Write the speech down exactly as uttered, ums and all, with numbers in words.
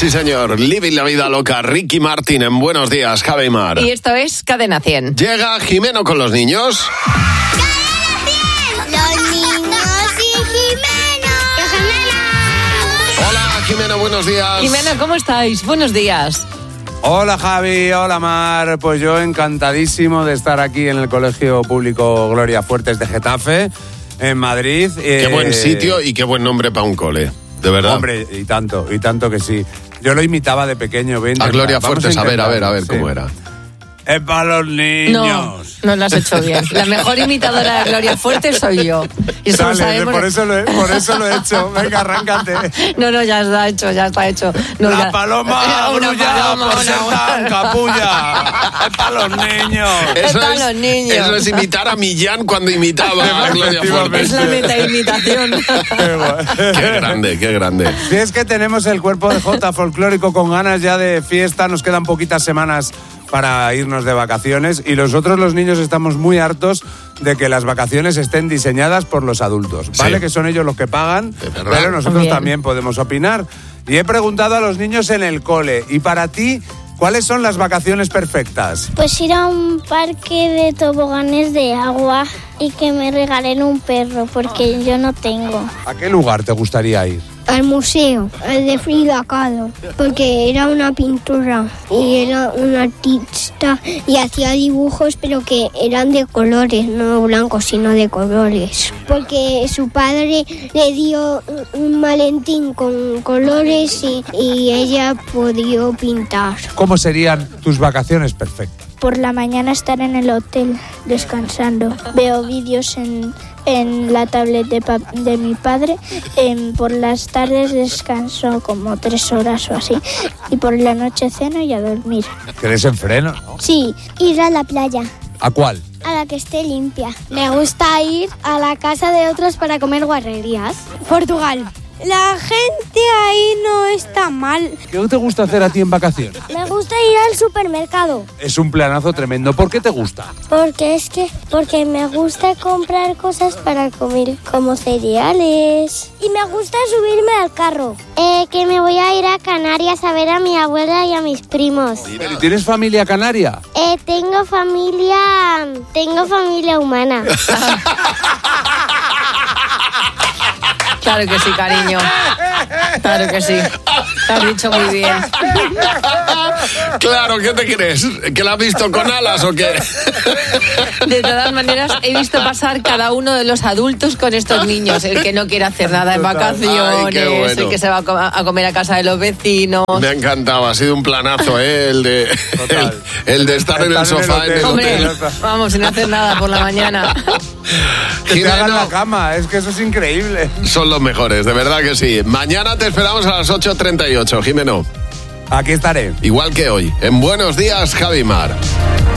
Sí, señor. Living la vida loca. Ricky Martin en Buenos Días, Javi Mar. Y esto es Cadena cien. Llega Jimeno con los niños. ¡Cadena cien! ¡Los niños y Jimeno! ¡Jimeno! Hola, Jimeno, buenos días. Jimeno, ¿cómo estáis? Buenos días. Hola Javi, hola Mar, pues yo encantadísimo de estar aquí en el Colegio Público Gloria Fuertes de Getafe, en Madrid. Qué eh... buen sitio y qué buen nombre para un cole, de verdad. Hombre, y tanto, y tanto que sí. Yo lo imitaba de pequeño. Ven, a Gloria Fuertes, a, a ver, a ver, a ver, sí. ¿Cómo era? Es para los niños. No, no lo has hecho bien. La mejor imitadora de Gloria Fuertes soy yo. Y eso Dale, lo sabemos. Por eso lo, he, por eso lo he hecho. Venga, arráncate. No, no, ya está hecho, ya está hecho. No, la ya... paloma, una grulla, paloma, por ser tan capulla. Es para los niños. Es eso para es, los niños. Eso es imitar a Millán cuando imitaba a Gloria Fuertes. Es la meta imitación. Qué grande, qué grande. Si es que tenemos el cuerpo de Jota folclórico con ganas ya de fiesta, nos quedan poquitas semanas para irnos de vacaciones y nosotros los niños estamos muy hartos de que las vacaciones estén diseñadas por los adultos, ¿vale? Sí. Que son ellos los que pagan, pero nosotros Bien. también podemos opinar. Y he preguntado a los niños en el cole, ¿y para ti cuáles son las vacaciones perfectas? Pues ir a un parque de toboganes de agua y que me regalen un perro, porque yo no tengo. ¿A qué lugar te gustaría ir? Al museo, al de Frida Kahlo, porque era una pintura y era un artista y hacía dibujos, pero que eran de colores, no blancos, sino de colores. Porque su padre le dio un maletín con colores y, y ella podía pintar. ¿Cómo serían tus vacaciones perfectas? Por la mañana estar en el hotel descansando. Veo vídeos en, en la tablet de, pa, de mi padre. En, por las tardes descanso como tres horas o así. Y por la noche ceno y a dormir. ¿Querés en freno, no? Sí, ir a la playa. ¿A cuál? A la que esté limpia. Me gusta ir a la casa de otros para comer guarrerías. Portugal. La gente ahí no está mal. ¿Qué te gusta hacer a ti en vacaciones? Me gusta ir al supermercado. Es un planazo tremendo. ¿Por qué te gusta? Porque es que porque me gusta comprar cosas para comer, como cereales. Y me gusta subirme al carro. Eh, que me voy a ir a Canarias a ver a mi abuela y a mis primos. ¿Pero tienes familia canaria? Eh, tengo familia... Tengo familia humana. Claro que sí, cariño. Claro que sí. Te has dicho muy bien. Claro, ¿qué te crees? ¿Que la has visto con alas o qué? De todas maneras, he visto pasar cada uno de los adultos con estos niños. El que no quiere hacer nada en vacaciones, Ay, bueno. el que se va a comer a casa de los vecinos. Me ha encantado, ha sido un planazo, ¿eh? El de, el, el de estar, estar en el sofá en el, en el Hombre, hotel. Vamos, sin hacer nada por la mañana. Que te hagan la cama, es que eso es increíble. Son los mejores, de verdad que sí. Mañana te esperamos a las ocho treinta y ocho, Jimeno. Aquí estaré. Igual que hoy, en Buenos Días, Javi Mar.